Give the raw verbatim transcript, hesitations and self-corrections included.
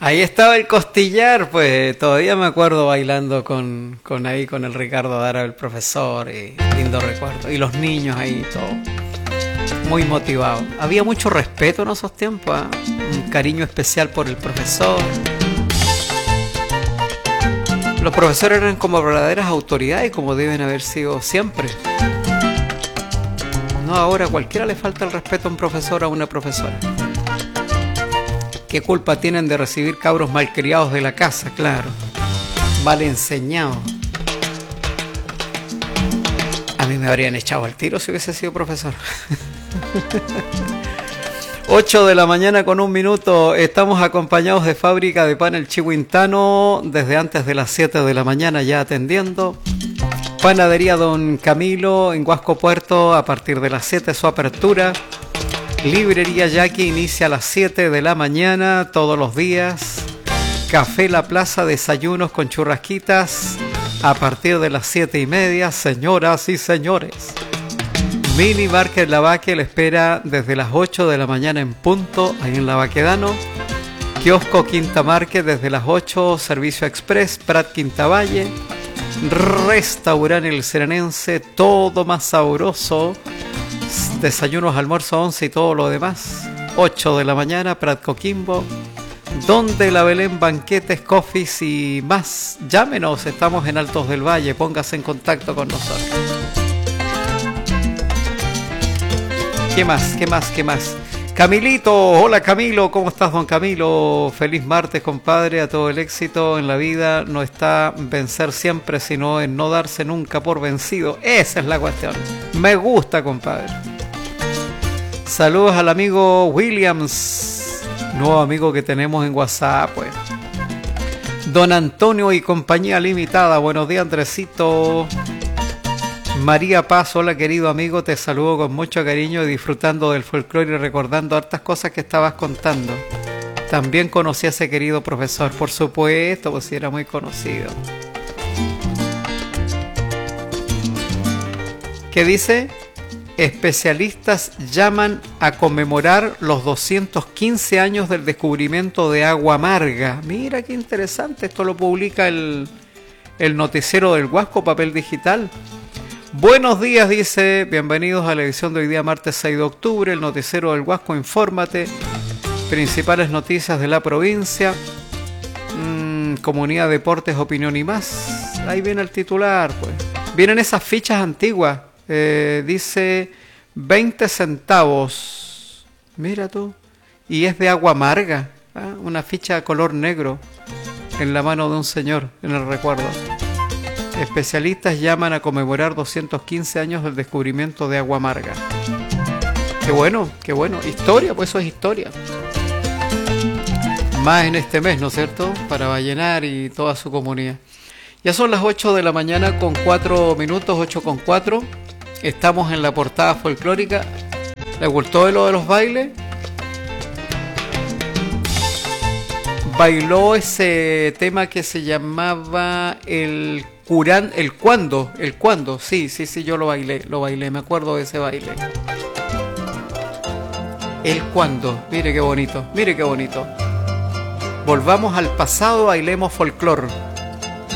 Ahí estaba el costillar, pues todavía me acuerdo bailando con, con ahí con el Ricardo Dara, el profesor, y lindo recuerdo. Y los niños ahí, todo muy motivado. Había mucho respeto en esos tiempos, ¿eh? Un cariño especial por el profesor. Los profesores eran como verdaderas autoridades, como deben haber sido siempre. No, ahora a cualquiera le falta el respeto a un profesor o a una profesora. ¿Qué culpa tienen de recibir cabros malcriados de la casa? Claro, mal enseñados. A mí me habrían echado al tiro si hubiese sido profesor. ocho de la mañana con un minuto. Estamos acompañados de Fábrica de Pan El Chihuintano desde antes de las siete de la mañana ya atendiendo. Panadería Don Camilo en Huasco Puerto a partir de las siete su apertura. Librería Yaqui inicia a las siete de la mañana todos los días. Café La Plaza, desayunos con churrasquitas a partir de las siete y media, señoras y señores. Mini Market La Baque le espera desde las ocho de la mañana en punto, ahí en La Baquedano. Kiosco Quinta Market desde las ocho, servicio express, Prat Quinta Valle. Restaurante El Serenense, todo más sabroso. Desayunos, almuerzo, once y todo lo demás. ocho de la mañana, Prat Coquimbo. Donde la Belén, banquetes, coffees y más. Llámenos, estamos en Altos del Valle, póngase en contacto con nosotros. ¿Qué más? ¿Qué más? ¿Qué más? Camilito, hola Camilo, ¿cómo estás, don Camilo? Feliz martes, compadre, a todo el éxito en la vida. No está vencer siempre, sino en no darse nunca por vencido. Esa es la cuestión. Me gusta, compadre. Saludos al amigo Williams, nuevo amigo que tenemos en WhatsApp, pues. Don Antonio y compañía limitada, buenos días, Andresito. María Paz, hola querido amigo, te saludo con mucho cariño y disfrutando del folclore y recordando hartas cosas que estabas contando. También conocí a ese querido profesor, por supuesto, pues sí, era muy conocido. ¿Qué dice? Especialistas llaman a conmemorar los doscientos quince años del descubrimiento de agua amarga. Mira qué interesante, esto lo publica el, el noticiero del Huasco, papel digital. Buenos días, dice, bienvenidos a la edición de hoy día martes seis de octubre, el noticiero del Huasco, infórmate, principales noticias de la provincia, mmm, comunidad, deportes, opinión y más. Ahí viene el titular, pues. Vienen esas fichas antiguas, eh, dice veinte centavos, mira tú, y es de agua amarga, ¿eh? Una ficha color negro en la mano de un señor, en el recuerdo. Especialistas llaman a conmemorar doscientos quince años del descubrimiento de agua amarga. Qué bueno, qué bueno. Historia, pues eso es historia. Más en este mes, ¿no es cierto? Para Vallenar y toda su comunidad. Ya son las ocho de la mañana con cuatro minutos, ocho con cuatro. Estamos en la portada folclórica. ¿Le gustó de lo de los bailes? Bailó ese tema que se llamaba el Curán, el cuándo, el cuándo, sí, sí, sí, yo lo bailé, lo bailé, me acuerdo de ese baile. El cuándo, mire qué bonito, mire qué bonito. Volvamos al pasado, bailemos folclor.